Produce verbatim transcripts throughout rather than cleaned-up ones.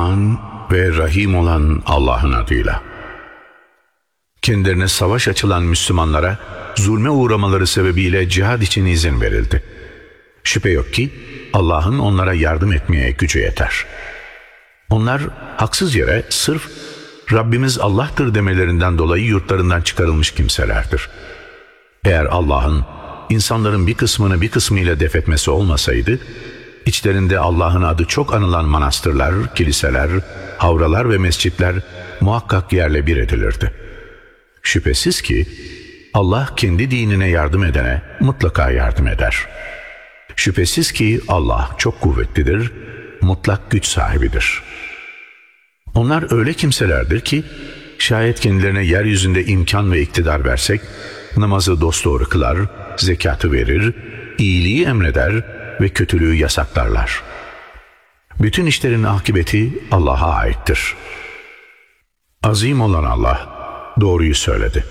Rahman ve Rahim olan Allah'ın adıyla. Kendilerine savaş açılan Müslümanlara zulme uğramaları sebebiyle cihad için izin verildi. Şüphe yok ki Allah'ın onlara yardım etmeye gücü yeter. Onlar haksız yere sırf Rabbimiz Allah'tır demelerinden dolayı yurtlarından çıkarılmış kimselerdir. Eğer Allah'ın insanların bir kısmını bir kısmıyla def etmesi olmasaydı, içlerinde Allah'ın adı çok anılan manastırlar, kiliseler, havralar ve mescitler muhakkak yerle bir edilirdi. Şüphesiz ki Allah kendi dinine yardım edene mutlaka yardım eder. Şüphesiz ki Allah çok kuvvetlidir, mutlak güç sahibidir. Onlar öyle kimselerdir ki şayet kendilerine yeryüzünde imkan ve iktidar versek, namazı dosdoğru kılar, zekatı verir, iyiliği emreder ve kötülüğü yasaklarlar. Bütün işlerin akıbeti Allah'a aittir. Azim olan Allah doğruyu söyledi.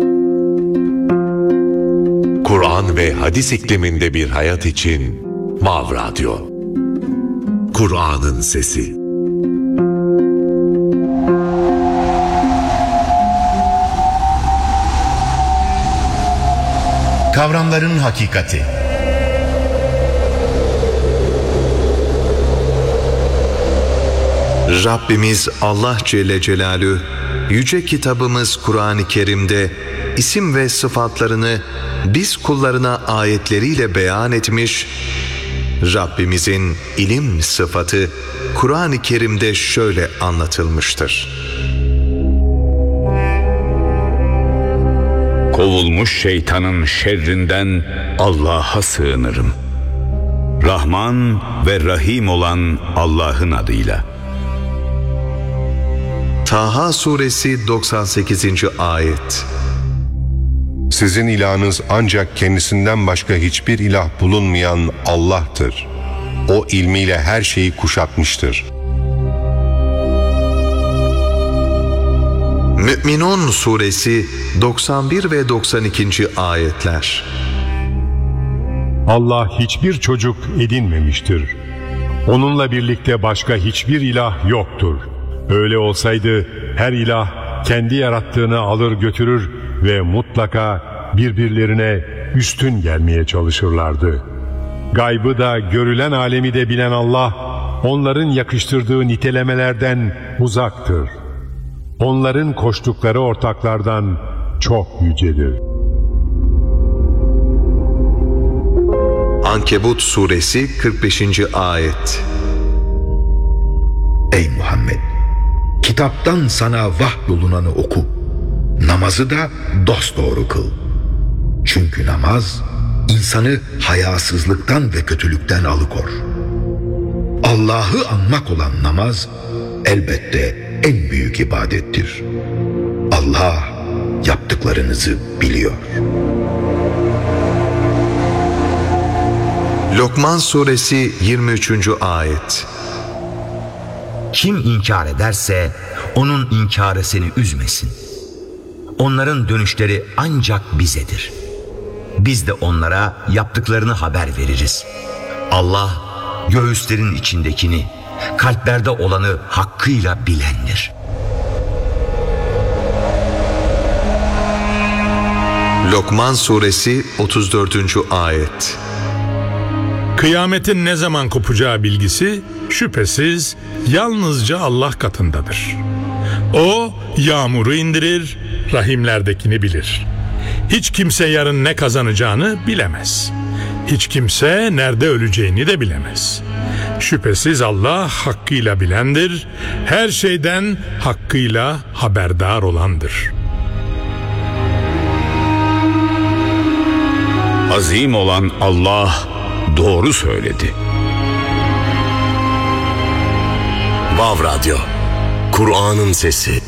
Kur'an ve hadis ikliminde bir hayat için Vav Radyo. Kur'an'ın sesi. Kavramların hakikati. Rabbimiz Allah Celle Celaluhu yüce kitabımız Kur'an-ı Kerim'de isim ve sıfatlarını biz kullarına ayetleriyle beyan etmiş. Rabbimizin ilim sıfatı Kur'an-ı Kerim'de şöyle anlatılmıştır. Kovulmuş şeytanın şerrinden Allah'a sığınırım. Rahman ve Rahim olan Allah'ın adıyla. Taha suresi doksan sekizinci ayet. Sizin ilahınız ancak kendisinden başka hiçbir ilah bulunmayan Allah'tır. O ilmiyle her şeyi kuşatmıştır. Mü'minun suresi doksan bir ve doksan ikinci ayetler. Allah hiçbir çocuk edinmemiştir. Onunla birlikte başka hiçbir ilah yoktur. Öyle olsaydı her ilah kendi yarattığını alır götürür ve mutlaka birbirlerine üstün gelmeye çalışırlardı. Gaybı da görülen alemi de bilen Allah, onların yakıştırdığı nitelemelerden uzaktır. Onların koştukları ortaklardan çok yücedir. Ankebut suresi kırk beşinci ayet. Ey Muhammed! Kitaptan sana vahyolunanı oku. Namazı da dosdoğru kıl. Çünkü namaz insanı hayasızlıktan ve kötülükten alıkor. Allah'ı anmak olan namaz elbette en büyük ibadettir. Allah yaptıklarınızı biliyor. Lokman suresi yirmi üçüncü ayet. Kim inkar ederse onun inkarı seni üzmesin. Onların dönüşleri ancak bizedir. Biz de onlara yaptıklarını haber veririz. Allah göğüslerin içindekini, kalplerde olanı hakkıyla bilendir. Lokman suresi otuz dördüncü ayet. Kıyametin ne zaman kopacağı bilgisi şüphesiz yalnızca Allah katındadır. O yağmuru indirir, rahimlerdekini bilir. Hiç kimse yarın ne kazanacağını bilemez. Hiç kimse nerede öleceğini de bilemez. Şüphesiz Allah hakkıyla bilendir, her şeyden hakkıyla haberdar olandır. Azim olan Allah doğru söyledi. Vav Radyo. Kur'an'ın sesi.